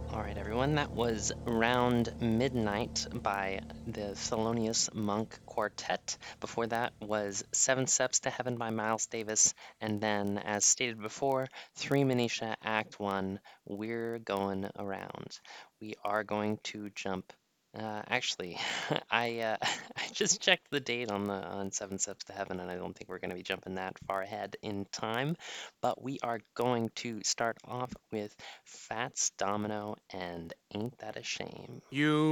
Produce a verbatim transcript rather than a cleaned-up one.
All right, everyone, that was Round Midnight by the Thelonious Monk Quartet. Before that was Seven Steps to Heaven by Miles Davis. And then, as stated before, Three Minutia Act One, We're Going Around. We are going to jump. Uh, actually, I uh, I just checked the date on the on Seven Steps to Heaven, and I don't think we're going to be jumping that far ahead in time. But we are going to start off with Fats Domino and Ain't That a Shame. You